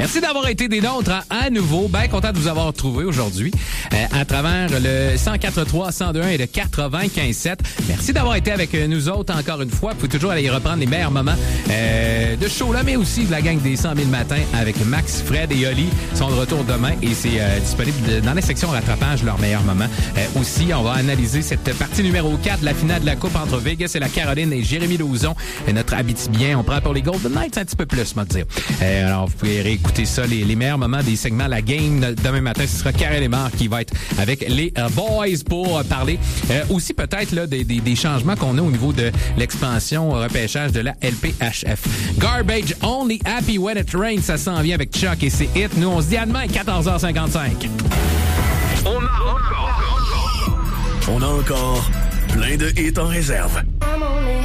Merci d'avoir été des nôtres à nouveau. Bien content de vous avoir trouvé aujourd'hui à travers le 104.3, 102.1 et le 95.7. Merci d'avoir été avec nous autres encore une fois. Vous pouvez toujours aller reprendre les meilleurs moments de ce show-là, mais aussi de la gang des 100 000 matins avec Max, Fred et Oli. Ils sont de retour demain et c'est disponible dans la section rattrapage, leurs meilleurs moments. Aussi, on va analyser cette partie numéro 4 de la finale de la Coupe entre Vegas et la Caroline et Jérémy Lauzon, notre Abitibien. On prend pour les Golden Knights un petit peu plus, moi dire. Alors, vous pouvez réécouter ça, les meilleurs moments des segments La Game. Demain matin, ce sera Karel Lemar qui va être avec les Boys pour parler aussi peut-être là des changements qu'on a au niveau de l'expansion repêchage de la LPHF. Garbage Only, Happy When It Rains, ça s'en vient avec Chuck et ses hits. Nous, on se dit à demain, 14h55. On a encore plein de hits en réserve.